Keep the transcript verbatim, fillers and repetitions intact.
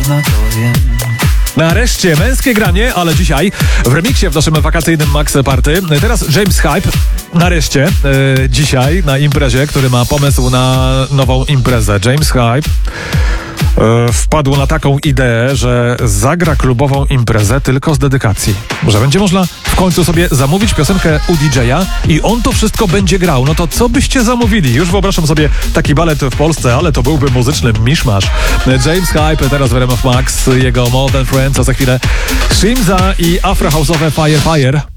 na to wiem. Nareszcie męskie granie, ale dzisiaj w remiksie w naszym wakacyjnym Max Party. Teraz James Hype, nareszcie, e, dzisiaj na imprezie, który ma pomysł na nową imprezę. James Hype e, wpadł na taką ideę, że zagra klubową imprezę tylko z dedykacji. Że będzie można w końcu sobie zamówić piosenkę u D J a i on to wszystko będzie grał. No to co byście zamówili? Już wyobrażam sobie taki balet w Polsce, ale to byłby muzyczny miszmasz. James Hype teraz w R M F Max, jego More Than Friends, a za chwilę Shimza i afro house'owe Fire Fire.